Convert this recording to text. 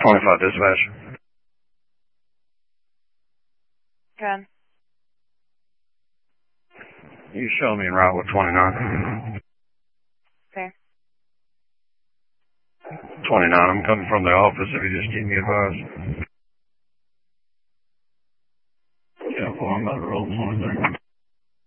25 dispatch. Good. You show me en route with 29. Okay. 29, I'm coming from the office if you just keep me advised. Yeah, well, I'm about to roll 1 there.